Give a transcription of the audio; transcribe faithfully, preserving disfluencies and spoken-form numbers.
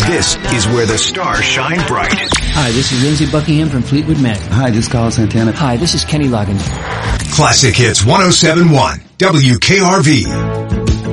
This is where the stars shine bright. Hi, this is Lindsey Buckingham from Fleetwood Mac. Hi, this is Carlos Santana. Hi, this is Kenny Loggins. Classic Hits one oh seven point one, W K R V.